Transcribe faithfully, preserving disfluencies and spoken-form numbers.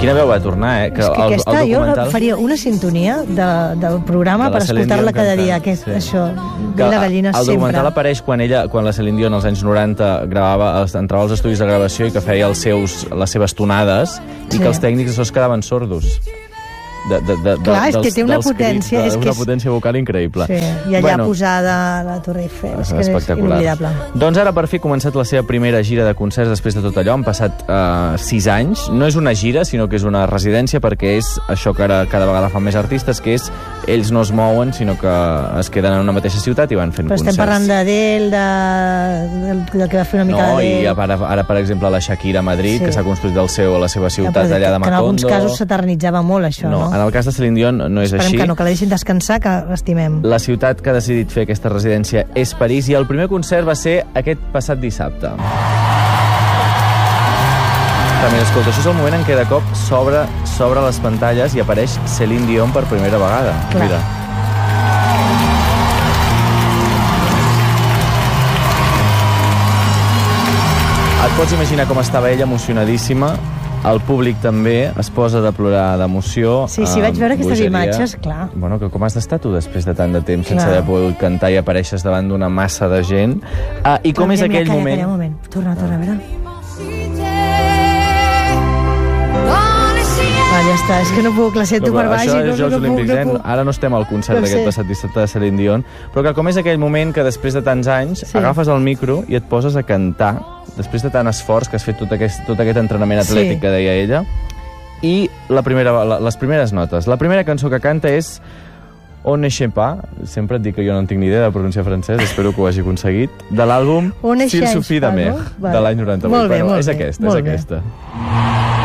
Quina veu va tornar, eh? Que és que el, aquesta, el documental... jo faria una sintonia de, del programa per escoltar-la cada dia, aquest, sí. Això, que la gallina el, el sempre. El documental apareix quan ella, quan la Celine Dion als anys noranta gravava, entrava als estudis de gravació i que feia els seus, les seves tonades, sí. I que els tècnics això es quedaven sordos. De, de, de, Clar, és dels, que té una potència... Crits, de, és una que és... potència vocal increïble. Sí, i allà bueno, posada a la Torre Eiffel. És, és que és inolvidable. Doncs ara, per fi, ha començat la seva primera gira de concerts després de tot allò. Han passat uh, sis anys. No és una gira, sinó que és una residència, perquè és això que ara cada vegada fan més artistes, que és ells no es mouen, sinó que es queden en una mateixa ciutat i van fent Però concerts. Però estem parlant d'Adele, de, de, del que va fer una mica no, d'Adele... No, i ara, ara, per exemple, la Shakira a Madrid, sí. Que s'ha construït el seu, la seva ciutat ja, allà de Macondo. Que en alguns casos s'eternitzava molt, això, no? No, en el cas de Celine Dion no és Esperem així. que no, que la deixin descansar, que l'estimem. La ciutat que ha decidit fer aquesta residència és París i el primer concert va ser aquest passat dissabte. També, escolta, això és el moment en què de cop s'obre s'obre les pantalles i apareix Celine Dion per primera vegada. Clar. Mira. Et pots imaginar com estava ella emocionadíssima. El públic també es posa de plorar d'emoció. Sí, sí, vaig veure aquestes imatges, clar. Bueno, que com has d'estar tu després de tant de temps clar. Sense haver pogut cantar i apareixes davant d'una massa de gent? Ah, I com clar, és mira, aquell calla, moment... Calla, un moment. Torna, torna, a veure. Ah, ja està, és que no puc, la sento per baix i no, no, no, no, puc, no puc. Ara no estem al concert no d'aquest passat dissabte de Celine Dion, però que com és aquell moment que després de tants anys sí. Agafes el micro i et poses a cantar, després de tant esforç que has fet tot aquest, tot aquest entrenament atlètic sí. Que deia ella, i la primera, la, les primeres notes. La primera cançó que canta és On ne sais pas, sempre et dic que jo no en tinc ni idea de pronunciar francès, espero que ho hagi aconseguit, de l'àlbum S'il suffit de mer, de l'any noranta-vuit. Molt bé, bueno, molt és bé, aquesta, molt és bé. aquesta.